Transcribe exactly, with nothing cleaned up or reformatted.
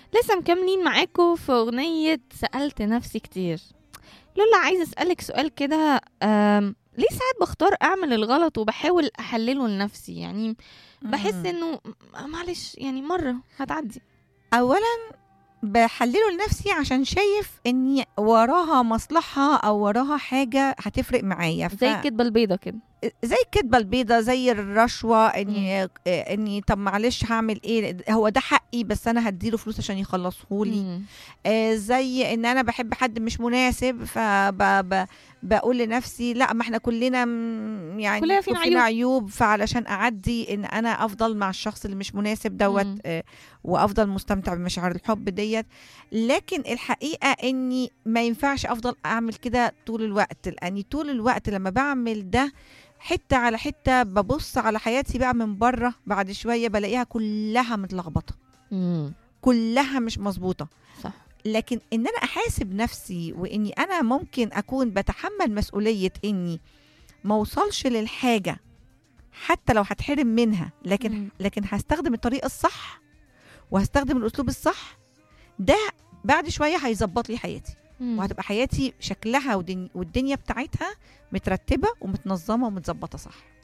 لسه مكملين معاكم في أغنية سألت نفسي كتير. لولا عايزة أسألك سؤال كده، أم، ليه ساعات بختار أعمل الغلط وبحاول أحلله لنفسي؟ يعني بحس مم. إنه م- معلش يعني مرة هتعدي. اولا بحلله لنفسي عشان شايف اني وراها مصلحة او وراها حاجة هتفرق معايا، ف زي الكدبة البيضة كده. زي الكدبة البيضة، زي الرشوة، مم. اني اني طب معلش هعمل ايه، هو ده حقي بس انا هديله فلوس عشان يخلصهولي. مم. آه، زي ان انا بحب حد مش مناسب، فبقول لنفسي لا، ما احنا كلنا م- يعني كلنا بيكون فينا فينا عيوب. عيوب، فعلشان اعدي ان انا افضل مع الشخص اللي مش مناسب دوت، مم. آه، وافضل مستمتع بمشاعر الحب ديت. لكن الحقيقة اني ما ينفعش افضل اعمل كده طول الوقت، لاني طول الوقت لما بعمل ده حتة على حتة ببص على حياتي بقى من بره، بعد شوية بلاقيها كلها متلخبطة، مم. كلها مش مظبوطة. صح. لكن ان انا احاسب نفسي، واني انا ممكن اكون بتحمل مسؤولية اني ما اوصلش للحاجة حتى لو هتحرم منها، لكن مم. لكن هستخدم الطريقة الصح وهستخدم الاسلوب الصح، ده بعد شوية هيظبط لي حياتي، مم. وهتبقى حياتي شكلها ودن- والدنيا بتاعتها مترتبة ومتنظمة ومتظبطة صح.